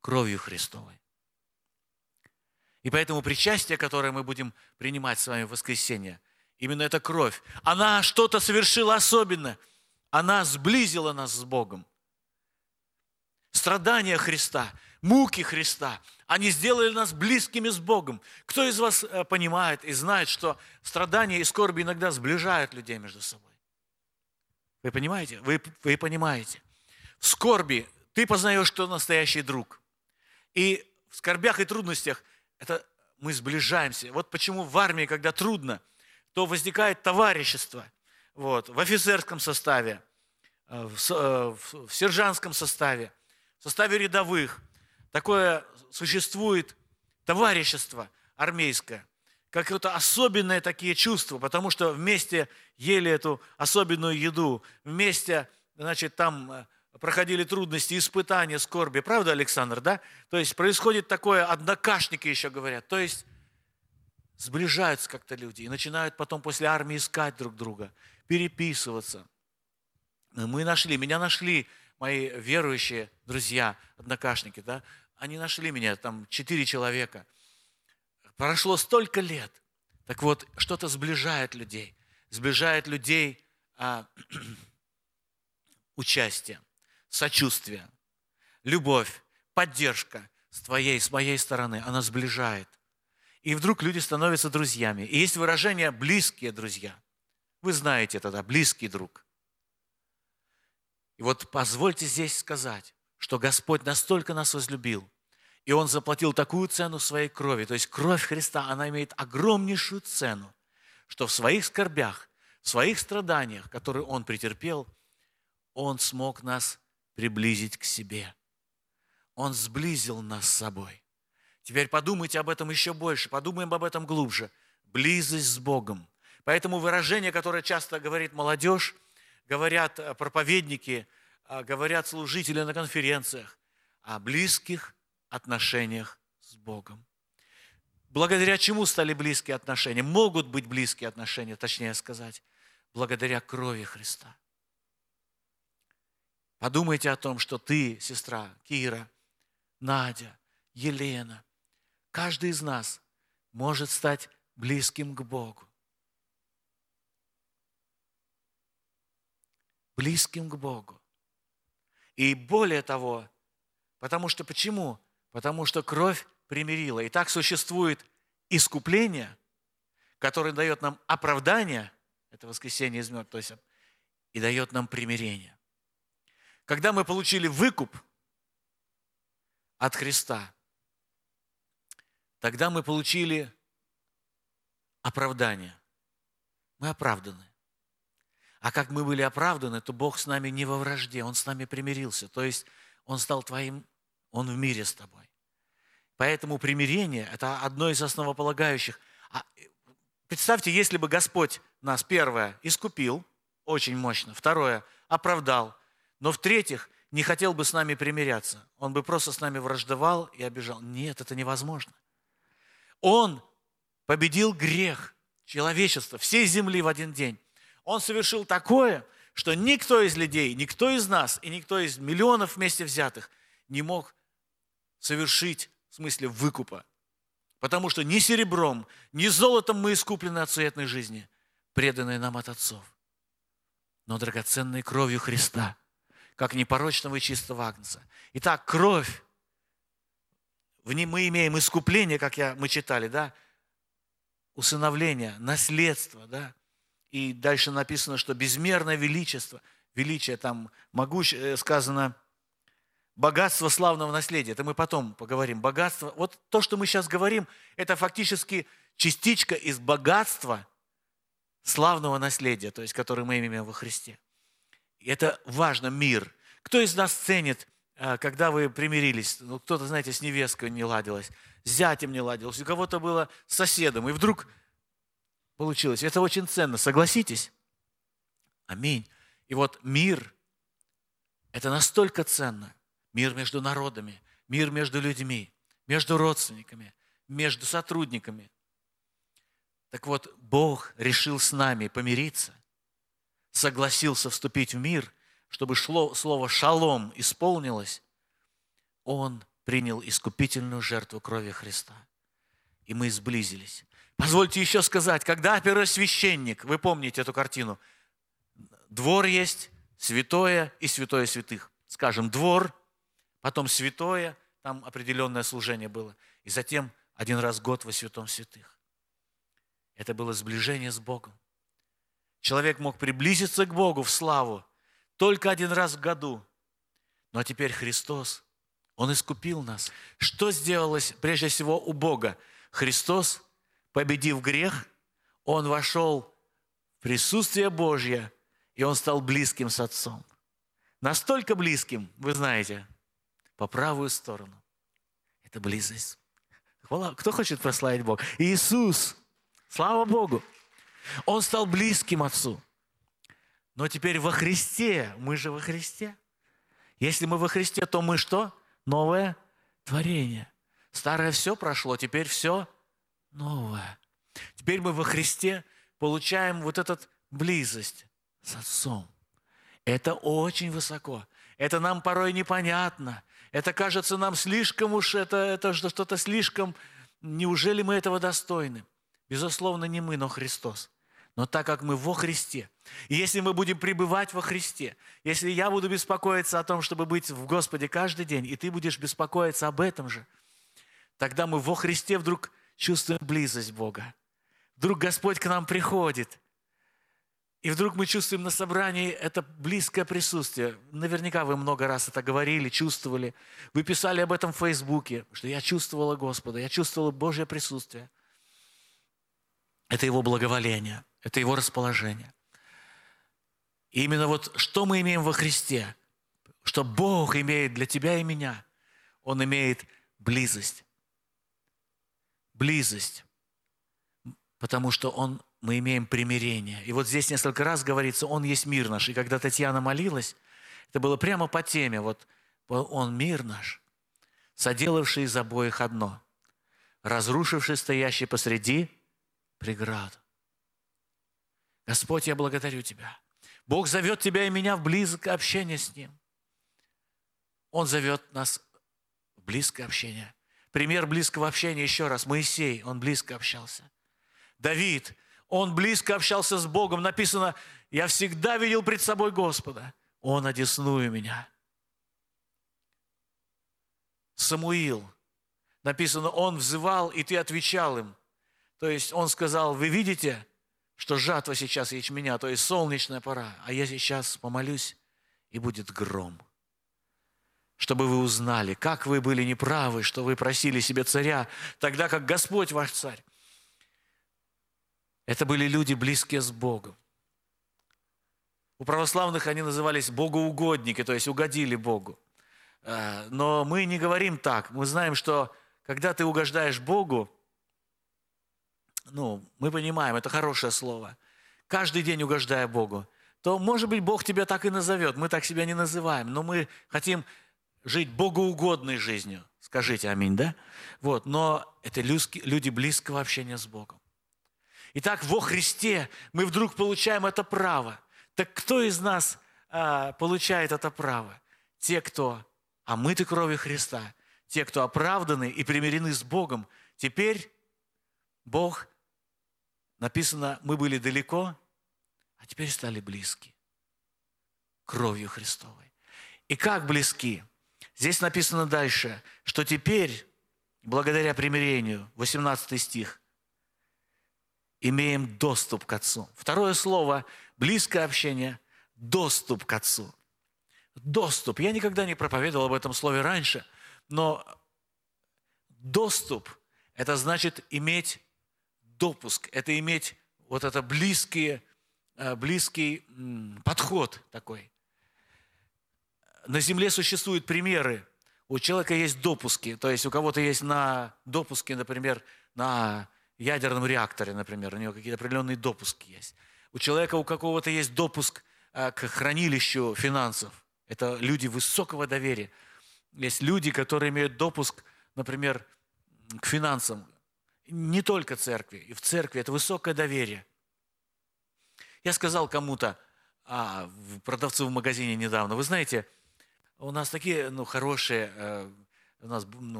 кровью Христовой. И поэтому причастие, которое мы будем принимать с вами в воскресенье, именно эта кровь, она что-то совершила особенное. Она сблизила нас с Богом. Страдания Христа, муки Христа, они сделали нас близкими с Богом. Кто из вас понимает и знает, что страдания и скорби иногда сближают людей между собой? Вы понимаете? Вы понимаете. В скорби ты познаешь, кто настоящий друг. И в скорбях и трудностях это мы сближаемся. Вот почему в армии, когда трудно, то возникает товарищество. Вот, в офицерском составе, в сержантском составе, в составе рядовых. Такое существует товарищество армейское. Какое-то особенные такие чувства, потому что вместе ели эту особенную еду, вместе, значит, там проходили трудности, испытания, скорби. Правда, Александр, да? То есть происходит такое, однокашники еще говорят. То есть сближаются как-то люди и начинают потом после армии искать друг друга, переписываться. Меня нашли мои верующие друзья, однокашники, да? Они нашли меня, там 4 человека. Прошло столько лет. Так вот, что-то сближает людей. Сближает людей участие, сочувствие, любовь, поддержка с моей стороны. Она сближает. И вдруг люди становятся друзьями. И есть выражение «близкие друзья». Вы знаете это, да, близкий друг. И вот позвольте здесь сказать, что Господь настолько нас возлюбил, и Он заплатил такую цену своей крови. То есть кровь Христа, она имеет огромнейшую цену, что в своих скорбях, в своих страданиях, которые Он претерпел, Он смог нас приблизить к себе. Он сблизил нас с собой. Теперь подумайте об этом еще больше, подумаем об этом глубже. Близость с Богом. Поэтому выражение, которое часто говорит молодежь, говорят проповедники, говорят служители на конференциях о близких отношениях с Богом. Благодаря чему стали близкие отношения? Могут быть близкие отношения, точнее сказать, благодаря крови Христа. Подумайте о том, что ты, сестра Кира, Надя, Елена, каждый из нас может стать близким к Богу. Близким к Богу. И более того, потому что почему? Потому что кровь примирила. И так существует искупление, которое дает нам оправдание, это воскресение из мертвых, то есть и дает нам примирение. Когда мы получили выкуп от Христа, тогда мы получили оправдание. Мы оправданы. А как мы были оправданы, то Бог с нами не во вражде, Он с нами примирился. То есть Он стал твоим, Он в мире с тобой. Поэтому примирение – это одно из основополагающих. Представьте, если бы Господь нас, первое, искупил, очень мощно, второе, оправдал, но в-третьих, не хотел бы с нами примиряться. Он бы просто с нами враждовал и обижал. Нет, это невозможно. Он победил грех человечества, всей земли в один день. Он совершил такое, что никто из людей, никто из нас и никто из миллионов вместе взятых не мог совершить в смысле выкупа. Потому что ни серебром, ни золотом мы искуплены от суетной жизни, преданные нам от отцов, но драгоценной кровью Христа, как непорочного и чистого агнца. Итак, кровь, в ней мы имеем искупление, как мы читали, да, усыновление, наследство, да, и дальше написано, что безмерное величие там сказано, богатство славного наследия. Это мы потом поговорим. Богатство, вот то, что мы сейчас говорим, это фактически частичка из богатства славного наследия, то есть, которое мы имеем во Христе. И это важно, мир. Кто из нас ценит, когда вы примирились? Ну, кто-то, знаете, с невесткой не ладилось, с зятем не ладилось, у кого-то было с соседом, и вдруг получилось. Это очень ценно, согласитесь? Аминь. И вот мир, это настолько ценно. Мир между народами, мир между людьми, между родственниками, между сотрудниками. Так вот, Бог решил с нами помириться, согласился вступить в мир, чтобы слово «шалом» исполнилось. Он принял искупительную жертву крови Христа. И мы сблизились. Позвольте еще сказать, когда первосвященник, вы помните эту картину, двор есть, святое и святое святых. Скажем, двор, потом святое, там определенное служение было, и затем один раз в год во святом святых. Это было сближение с Богом. Человек мог приблизиться к Богу в славу только один раз в году. Но теперь Христос, Он искупил нас. Что сделалось прежде всего у Бога? Христос, победив грех, Он вошел в присутствие Божье, и Он стал близким с Отцом. Настолько близким, вы знаете, по правую сторону. Это близость. Хвала. Кто хочет прославить Бога? Иисус. Слава Богу. Он стал близким Отцу. Но теперь во Христе, мы же во Христе. Если мы во Христе, то мы что? Новое творение. Старое все прошло, теперь все новое. Теперь мы во Христе получаем вот эту близость с Отцом. Это очень высоко. Это нам порой непонятно. Это кажется нам слишком уж, это что-то слишком. Неужели мы этого достойны? Безусловно, не мы, но Христос. Но так как мы во Христе, и если мы будем пребывать во Христе, если я буду беспокоиться о том, чтобы быть в Господе каждый день, и ты будешь беспокоиться об этом же, тогда мы во Христе вдруг чувствуем близость Бога. Вдруг Господь к нам приходит, и вдруг мы чувствуем на собрании это близкое присутствие. Наверняка вы много раз это говорили, чувствовали. Вы писали об этом в Фейсбуке, что я чувствовала Господа, я чувствовала Божье присутствие. Это Его благоволение, это Его расположение. И именно вот что мы имеем во Христе, что Бог имеет для тебя и меня, Он имеет близость. Близость. Потому что мы имеем примирение. И вот здесь несколько раз говорится, Он есть мир наш. И когда Татьяна молилась, это было прямо по теме. Вот Он мир наш, соделавший из обоих одно, разрушивший стоящий посреди преграду. Господь, я благодарю Тебя. Бог зовет тебя и меня в близкое общение с Ним. Он зовет нас в близкое общение. Пример близкого общения еще раз. Моисей, он близко общался. Давид, он близко общался с Богом. Написано, я всегда видел пред собой Господа. Он одесную меня. Самуил, написано, он взывал, и ты отвечал им. То есть он сказал, вы видите, что жатва сейчас ячменя, то есть солнечная пора, а я сейчас помолюсь, и будет гром. Чтобы вы узнали, как вы были неправы, что вы просили себе царя, тогда как Господь ваш царь. Это были люди, близкие с Богом. У православных они назывались богоугодники, то есть угодили Богу. Но мы не говорим так. Мы знаем, что когда ты угождаешь Богу, мы понимаем, это хорошее слово, каждый день угождая Богу, то, может быть, Бог тебя так и назовет. Мы так себя не называем, но мы хотим жить богоугодной жизнью. Скажите аминь, да? Вот, но это люди близкого общения с Богом. Итак, во Христе мы вдруг получаем это право. Так кто из нас получает это право? Те, кто омыты кровью Христа, те, кто оправданы и примирены с Богом. Теперь Бог, написано, мы были далеко, а теперь стали близки кровью Христовой. И как близки? Здесь написано дальше, что теперь, благодаря примирению, 18 стих, имеем доступ к Отцу. Второе слово, близкое общение, доступ к Отцу. Доступ. Я никогда не проповедовал об этом слове раньше, но доступ – это значит иметь допуск, это иметь вот это близкий подход такой. На земле существуют примеры. У человека есть допуски, то есть у кого-то есть на допуске, например, на ядерном реакторе, например, у него какие-то определенные допуски есть. У человека, у какого-то есть допуск к хранилищу финансов. Это люди высокого доверия. Есть люди, которые имеют допуск, например, к финансам. Не только церкви. И в церкви это высокое доверие. Я сказал кому-то, продавцу в магазине недавно, вы знаете, у нас такие хорошие у нас